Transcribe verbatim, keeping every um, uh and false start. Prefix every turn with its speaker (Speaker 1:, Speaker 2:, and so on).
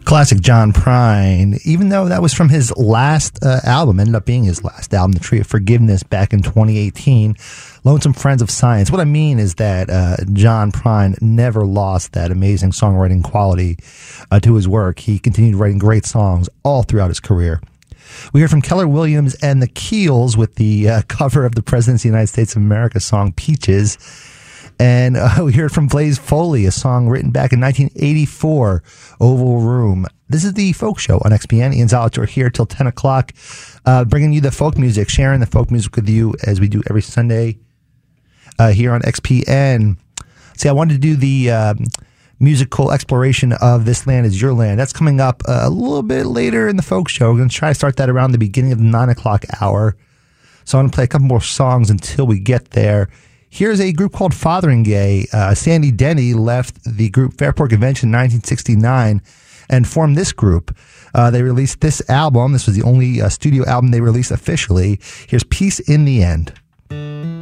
Speaker 1: Classic John Prine, even though that was from his last uh, album, ended up being his last album, The Tree of Forgiveness, back in twenty eighteen, Lonesome Friends of Science. What I mean is that uh, John Prine never lost that amazing songwriting quality uh, to his work. He continued writing great songs all throughout his career. We heard from Keller Williams and the Keels with the uh, cover of the President's of the United States of America song, Peaches. And uh, we heard from Blaze Foley, a song written back in nineteen eighty-four, Oval Room. This is the Folk Show on X P N. Ian Zollitor here till ten o'clock, uh, bringing you the folk music, sharing the folk music with you as we do every Sunday uh, here on X P N. See, I wanted to do the uh, musical exploration of This Land Is Your Land. That's coming up uh, a little bit later in the Folk Show. We're going to try to start that around the beginning of the nine o'clock hour. So I'm going to play a couple more songs until we get there. Here's a group called Fotheringay. Uh, Sandy Denny left the group Fairport Convention in nineteen sixty-nine and formed this group. Uh, they released this album. This was the only uh, studio album they released officially. Here's Peace in the End.